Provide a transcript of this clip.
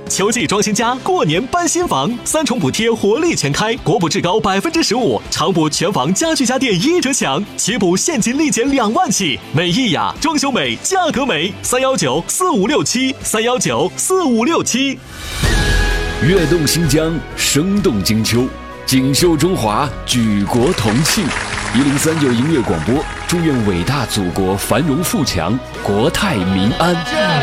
秋季装新家，过年搬新房，3重补贴活力全开，国补至高15%，常补全房家具家电1折抢，起补现金立减2万起。美意雅，装修美，价格美，3194567，3194567。 跃动新疆，生动金秋，锦绣中华，举国同庆。1039音乐广播，祝愿伟大祖国繁荣富强，国泰民安。